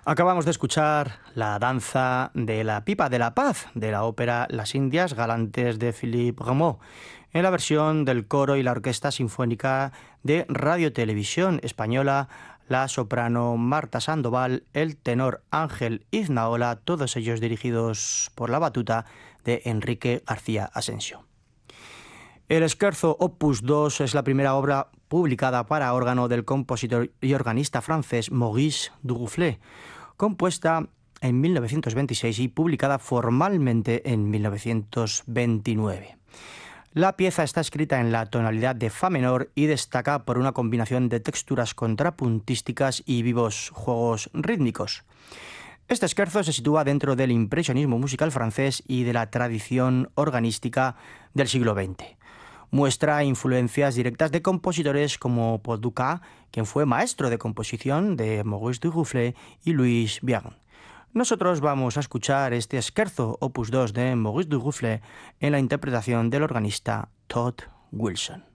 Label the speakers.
Speaker 1: Acabamos de escuchar la danza de la pipa de la paz de la ópera Las Indias Galantes de Philippe Rameau, en la versión del coro y la orquesta sinfónica de Radio Televisión Española, la soprano Marta Sandoval, el tenor Ángel Iznaola, todos ellos dirigidos por la batuta de Enrique García Asensio. El Scherzo Opus 2 es la primera obra publicada para órgano del compositor y organista francés Maurice Duruflé, compuesta en 1926 y publicada formalmente en 1929. La pieza está escrita en la tonalidad de fa menor y destaca por una combinación de texturas contrapuntísticas y vivos juegos rítmicos. Este scherzo se sitúa dentro del impresionismo musical francés y de la tradición organística del siglo XX. Muestra influencias directas de compositores como Paul Dukas, quien fue maestro de composición de Maurice Duruflé, y Louis Vierne. Nosotros vamos a escuchar este scherzo opus 2 de Maurice Duruflé en la interpretación del organista Todd Wilson.